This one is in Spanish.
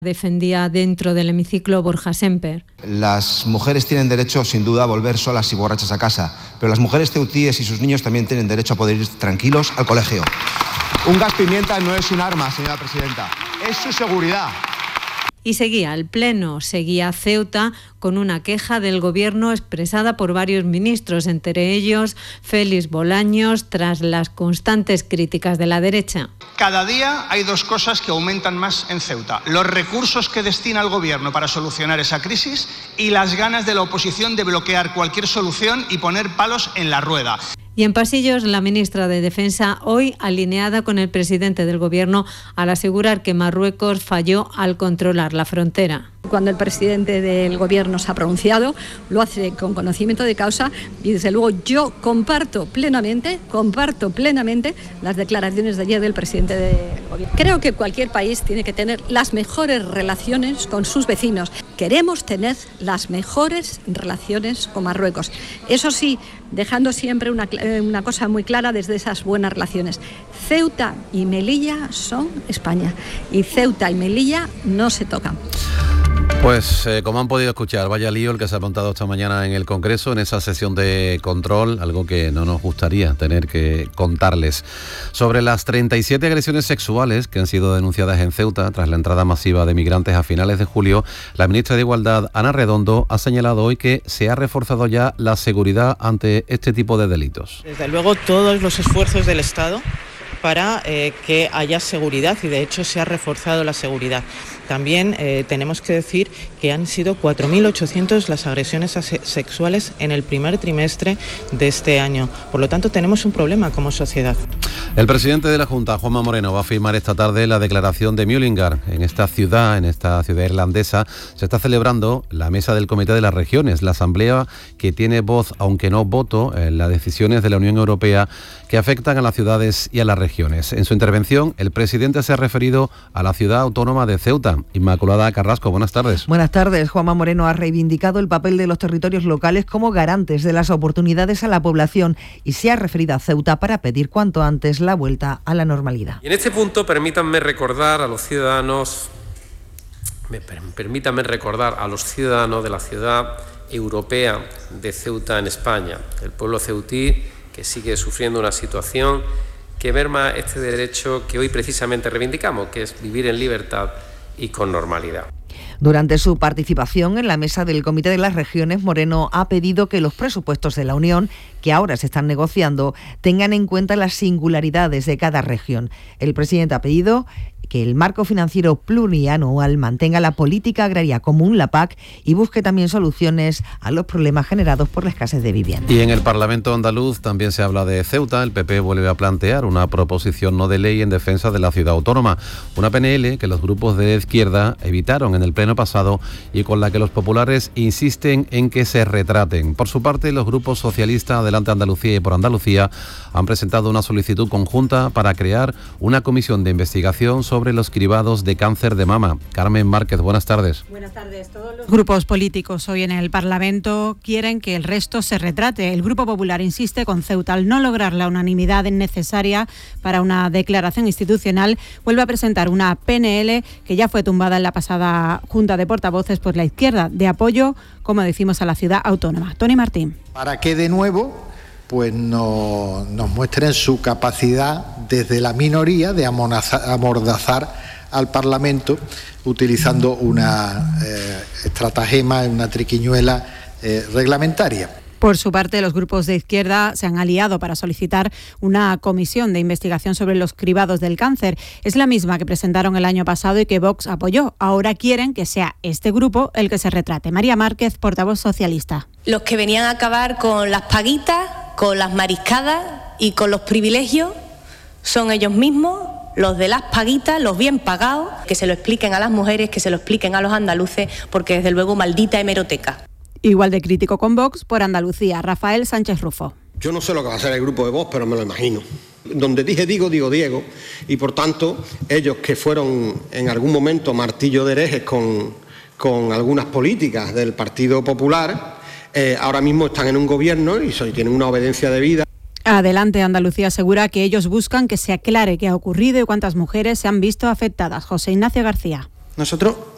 Defendía dentro del hemiciclo Borja Semper. Las mujeres tienen derecho, sin duda, a volver solas y borrachas a casa, pero las mujeres ceutíes y sus niños también tienen derecho a poder ir tranquilos al colegio. Un gas pimienta no es un arma, señora presidenta, es su seguridad. Y seguía el Pleno, seguía Ceuta con una queja del Gobierno expresada por varios ministros, entre ellos Félix Bolaños, tras las constantes críticas de la derecha. Cada día hay dos cosas que aumentan más en Ceuta: los recursos que destina el Gobierno para solucionar esa crisis y las ganas de la oposición de bloquear cualquier solución y poner palos en la rueda. Y en pasillos, la ministra de Defensa, hoy alineada con el presidente del Gobierno al asegurar que Marruecos falló al controlar la frontera. Cuando el presidente del Gobierno se ha pronunciado, lo hace con conocimiento de causa y, desde luego, yo comparto plenamente las declaraciones de ayer del presidente del Gobierno. Creo que cualquier país tiene que tener las mejores relaciones con sus vecinos. Queremos tener las mejores relaciones con Marruecos. Eso sí, dejando siempre una cosa muy clara desde esas buenas relaciones. Ceuta y Melilla son España y Ceuta y Melilla no se tocan. Pues como han podido escuchar, vaya lío el que se ha montado esta mañana en el Congreso, en esa sesión de control, algo que no nos gustaría tener que contarles. Sobre las 37 agresiones sexuales que han sido denunciadas en Ceuta tras la entrada masiva de migrantes a finales de julio, la ministra de Igualdad, Ana Redondo, ha señalado hoy que se ha reforzado ya la seguridad ante este tipo de delitos. Desde luego, todos los esfuerzos del Estado para que haya seguridad, y de hecho se ha reforzado la seguridad. También tenemos que decir que han sido 4.800 las agresiones sexuales en el primer trimestre de este año. Por lo tanto, tenemos un problema como sociedad. El presidente de la Junta, Juanma Moreno, va a firmar esta tarde la declaración de Mullingar. En esta ciudad irlandesa, se está celebrando la mesa del Comité de las Regiones, la asamblea que tiene voz, aunque no voto, en las decisiones de la Unión Europea que afectan a las ciudades y a las regiones. En su intervención, el presidente se ha referido a la ciudad autónoma de Ceuta. Inmaculada Carrasco, buenas tardes. Buenas tardes. Juanma Moreno ha reivindicado el papel de los territorios locales como garantes de las oportunidades a la población y se ha referido a Ceuta para pedir cuanto antes la vuelta a la normalidad. Y en este punto permítanme recordar a los ciudadanos de la ciudad europea de Ceuta en España, el pueblo ceutí que sigue sufriendo una situación que merma este derecho que hoy precisamente reivindicamos, que es vivir en libertad y con normalidad. Durante su participación en la mesa del Comité de las Regiones, Moreno ha pedido que los presupuestos de la Unión, que ahora se están negociando, tengan en cuenta las singularidades de cada región. El presidente ha pedido que el marco financiero plurianual mantenga la política agraria común, la PAC, y busque también soluciones a los problemas generados por la escasez de vivienda. Y en el Parlamento andaluz también se habla de Ceuta. El PP vuelve a plantear una proposición no de ley en defensa de la ciudad autónoma, una PNL que los grupos de izquierda evitaron en el pleno pasado y con la que los populares insisten en que se retraten. Por su parte, los grupos socialistas Adelante Andalucía y Por Andalucía han presentado una solicitud conjunta para crear una comisión de investigación sobre los cribados de cáncer de mama. Carmen Márquez, buenas tardes. Buenas tardes. Todos los grupos políticos hoy en el Parlamento quieren que el resto se retrate. El Grupo Popular insiste con Ceuta al no lograr la unanimidad necesaria para una declaración institucional. Vuelve a presentar una PNL que ya fue tumbada en la pasada Junta de Portavoces por la izquierda, de apoyo, como decimos, a la ciudad autónoma. Tony Martín. Para que de nuevo pues nos muestren su capacidad desde la minoría de amordazar al Parlamento utilizando una estratagema, una triquiñuela reglamentaria. Por su parte, los grupos de izquierda se han aliado para solicitar una comisión de investigación sobre los cribados del cáncer. Es la misma que presentaron el año pasado y que Vox apoyó. Ahora quieren que sea este grupo el que se retrate. María Márquez, portavoz socialista. Los que venían a acabar con las paguitas, con las mariscadas y con los privilegios son ellos mismos, los de las paguitas, los bien pagados, que se lo expliquen a las mujeres, que se lo expliquen a los andaluces, porque desde luego maldita hemeroteca. Igual de crítico con Vox, Por Andalucía, Rafael Sánchez Rufo. Yo no sé lo que va a hacer el grupo de Vox, pero me lo imagino. Donde dije digo, digo Diego, y por tanto ellos que fueron en algún momento martillo de herejes con algunas políticas del Partido Popular, ahora mismo están en un gobierno y tienen una obediencia debida. Adelante Andalucía asegura que ellos buscan que se aclare qué ha ocurrido y cuántas mujeres se han visto afectadas. José Ignacio García. Nosotros